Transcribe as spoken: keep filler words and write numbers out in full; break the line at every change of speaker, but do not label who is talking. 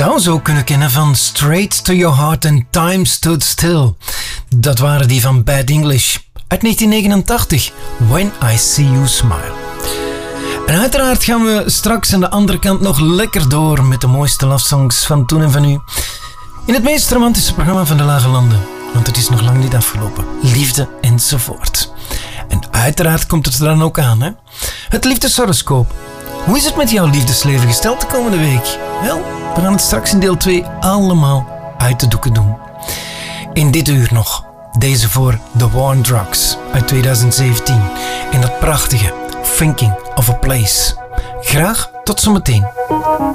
zou zo kunnen kennen van Straight to Your Heart en Time Stood Still. Dat waren die van Bad English uit negentien negenentachtig, When I See You Smile. En uiteraard gaan we straks aan de andere kant nog lekker door met de mooiste love songs van toen en van nu. In het meest romantische programma van de Lage Landen, want het is nog lang niet afgelopen. Liefde enzovoort. En uiteraard komt het er dan ook aan, hè? Het liefdeshoroscoop. Hoe is het met jouw liefdesleven gesteld de komende week? Wel, we gaan het straks in deel twee allemaal uit de doeken doen. In dit uur nog, deze voor The War on Drugs uit tweeduizend zeventien. En dat prachtige Thinking of a Place. Graag tot zometeen.